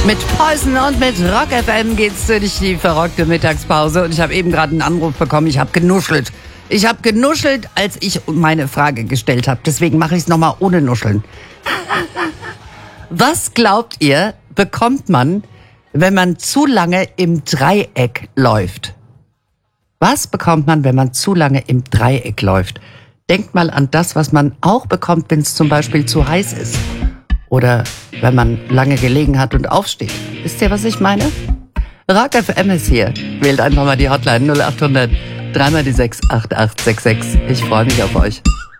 Mit Poison und mit Rock FM geht's durch die verrockte Mittagspause. Und ich habe eben gerade einen Anruf bekommen. Ich habe genuschelt. Als ich meine Frage gestellt habe. Deswegen mache ich es nochmal ohne Nuscheln. Was glaubt ihr, bekommt man, wenn man zu lange im Dreieck läuft? Was bekommt man, wenn man zu lange im Dreieck läuft? Denkt mal an das, was man auch bekommt, wenn es zum Beispiel zu heiß ist. Oder wenn man lange gelegen hat und aufsteht. Wisst ihr, was ich meine? Rock FM ist hier. Wählt einfach mal die Hotline 0800 3 mal die 6 8866. Ich freue mich auf euch.